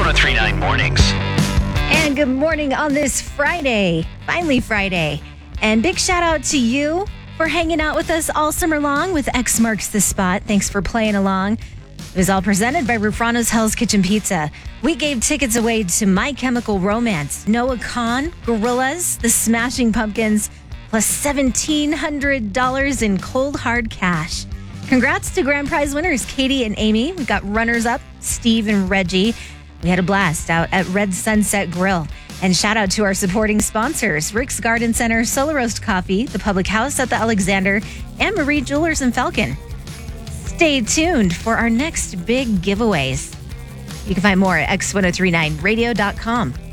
X1039 Mornings. And good morning on this Friday, finally Friday. And big shout out to you for hanging out with us all summer long with X Marks the Spot. Thanks for playing along. It was all presented by Rufrano's Hell's Kitchen Pizza. We gave tickets away to My Chemical Romance, Noah Kahan, Gorillaz, The Smashing Pumpkins, plus $1,700 in cold hard cash. Congrats to grand prize winners, Katie and Amy. We got runners up, Steve and Reggie. We had a blast out at Red Sunset Grill. And shout out to our supporting sponsors, Rick's Garden Center, Solar Roast Coffee, the Public House at the Alexander, and Marie Jewelers in Falcon. Stay tuned for our next big giveaways. You can find more at x1039radio.com.